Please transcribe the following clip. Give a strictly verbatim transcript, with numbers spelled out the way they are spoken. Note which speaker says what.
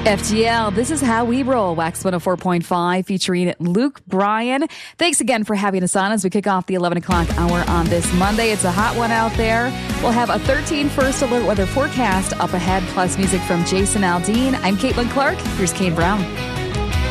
Speaker 1: F T L, this is how we roll. Wax one oh four point five featuring Luke Bryan. Thanks again for having us on as we kick off the eleven o'clock hour on this Monday. It's a hot one out there. We'll have a thirteen first alert weather forecast up ahead, plus music from Jason Aldean. I'm Caitlin Clark. Here's Kane Brown.